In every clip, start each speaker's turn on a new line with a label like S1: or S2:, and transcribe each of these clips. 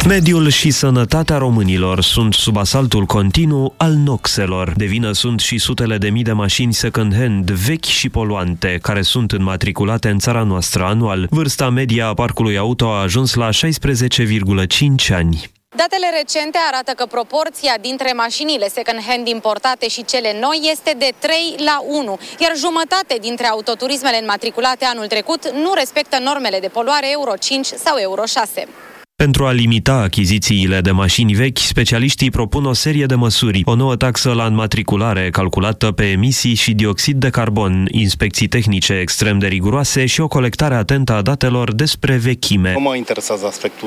S1: Mediul și sănătatea românilor sunt sub asaltul continuu al noxelor. De vină sunt și sutele de mii de mașini second-hand, vechi și poluante, care sunt înmatriculate în țara noastră anual. Vârsta media a parcului auto a ajuns la 16,5 ani.
S2: Datele recente arată că proporția dintre mașinile second-hand importate și cele noi este de 3:1, iar jumătate dintre autoturismele înmatriculate anul trecut nu respectă normele de poluare Euro 5 sau Euro 6.
S1: Pentru a limita achizițiile de mașini vechi, specialiștii propun o serie de măsuri. O nouă taxă la înmatriculare calculată pe emisii și dioxid de carbon, inspecții tehnice extrem de riguroase și o colectare atentă a datelor despre vechime.
S3: Nu mă interesează aspectul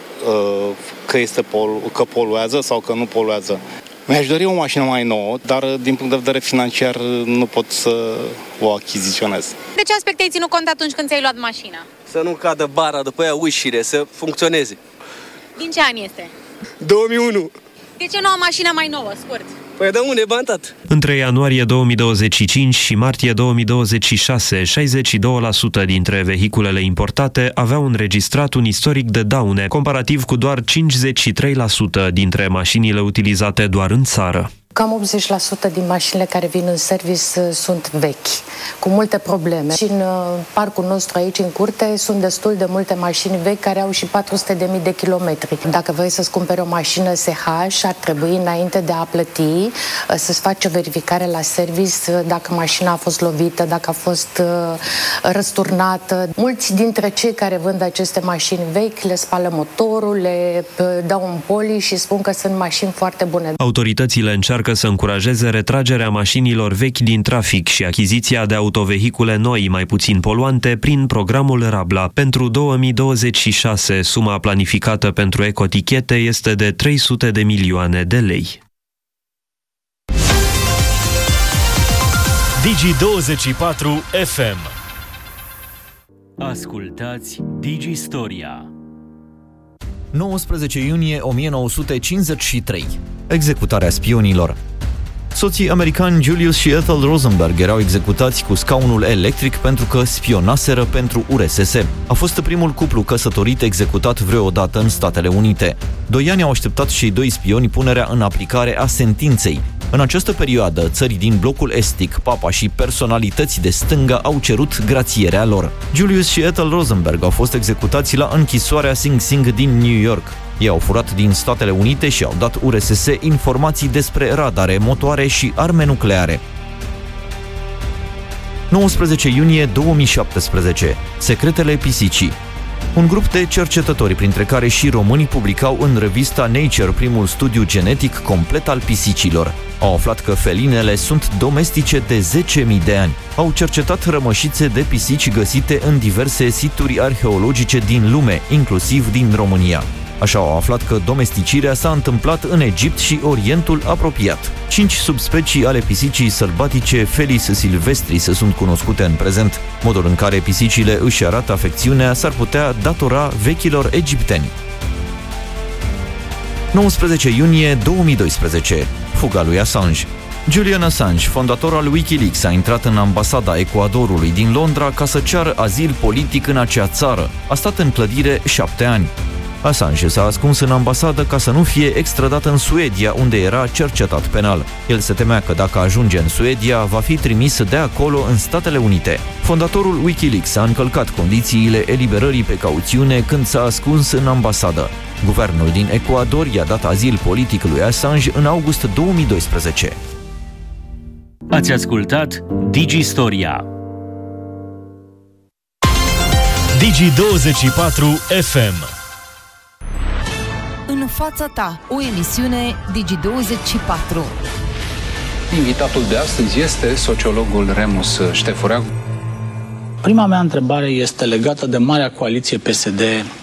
S3: că poluează sau că nu poluează. Mi-aș dori o mașină mai nouă, dar din punct de vedere financiar nu pot să o achiziționez.
S2: De ce aspecte ai ținut cont atunci când ți-ai luat mașina?
S4: Să nu cadă bara după ea, ușile, să funcționeze.
S2: Din ce an este?
S4: 2001.
S2: De ce nu o mașină mai nouă, scurt?
S4: Păi de unde bani, tată?
S1: Între ianuarie 2025 și martie 2026, 62% dintre vehiculele importate aveau înregistrat un istoric de daune, comparativ cu doar 53% dintre mașinile utilizate doar în țară.
S5: Cam 80% din mașinile care vin în service sunt vechi, cu multe probleme. Și în parcul nostru aici, în curte, sunt destul de multe mașini vechi care au și 400.000 de kilometri. Dacă vrei să-ți cumperi o mașină SH, ar trebui, înainte de a plăti, să-ți faci o verificare la service dacă mașina a fost lovită, dacă a fost răsturnată. Mulți dintre cei care vând aceste mașini vechi le spală motorul, le dau un poli și spun că sunt mașini foarte bune.
S1: Autoritățile încearcă să încurajeze retragerea mașinilor vechi din trafic și achiziția de autovehicule noi, mai puțin poluante, prin programul Rabla. Pentru 2026, suma planificată pentru ecotichete este de 300 de milioane de lei.
S6: Digi24 FM. Ascultați Digistoria.
S7: 19 iunie 1953. Executarea spionilor. Soții americani Julius și Ethel Rosenberg erau executați cu scaunul electric pentru că spionaseră pentru URSS. A fost primul cuplu căsătorit executat vreodată în Statele Unite. 2 ani au așteptat cei 2 spioni punerea în aplicare a sentinței. În această perioadă, țări din blocul estic, papa și personalități de stânga au cerut grațierea lor. Julius și Ethel Rosenberg au fost executați la închisoarea Sing Sing din New York. Ei au furat din Statele Unite și au dat URSS informații despre radare, motoare și arme nucleare. 19 iunie 2017. Secretele pisicii. Un grup de cercetători, printre care și români, publicau în revista Nature primul studiu genetic complet al pisicilor. Au aflat că felinele sunt domestice de 10.000 de ani. Au cercetat rămășițe de pisici găsite în diverse situri arheologice din lume, inclusiv din România. Așa au aflat că domesticirea s-a întâmplat în Egipt și Orientul apropiat. 5 subspecii ale pisicii sălbatice Felis silvestris sunt cunoscute în prezent. Modul în care pisicile își arată afecțiunea s-ar putea datora vechilor egipteni. 19 iunie 2012. Fuga lui Assange. Julian Assange, fondator al Wikileaks, a intrat în ambasada Ecuadorului din Londra ca să ceară azil politic în acea țară. A stat în clădire 7 ani. Assange s-a ascuns în ambasadă ca să nu fie extradat în Suedia, unde era cercetat penal. El se temea că dacă ajunge în Suedia, va fi trimis de acolo în Statele Unite. Fondatorul Wikileaks a încălcat condițiile eliberării pe cauțiune când s-a ascuns în ambasadă. Guvernul din Ecuador i-a dat azil politic lui Assange în august 2012.
S6: Ați ascultat Digistoria. Digi24 FM.
S8: În fața ta, o emisiune Digi24.
S9: Invitatul de astăzi este sociologul Remus Ștefurea.
S10: Prima mea întrebare este legată de Marea Coaliție PSD